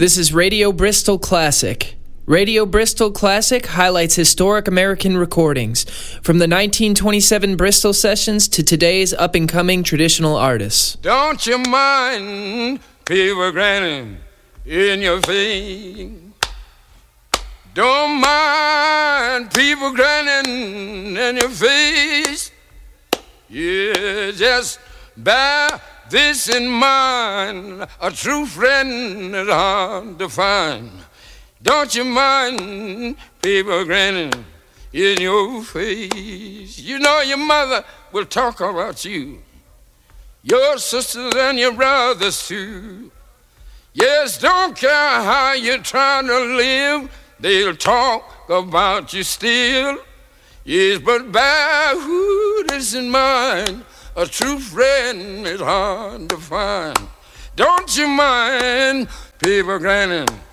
This is Radio Bristol Classic. Radio Bristol Classic highlights historic American recordings, from the 1927 Bristol sessions to today's up-and-coming traditional artists. Don't you mind people grinning in your face? Don't mind people grinning in your face. Yeah, just bear this in mind, a true friend is hard to find. Don't you mind people grinning in your face? You know your mother will talk about you, your sisters and your brothers too. Yes, don't care how you're trying to live, they'll talk about you still. Yes, but bear this in mind, a true friend is hard to find. Don't you mind people grinning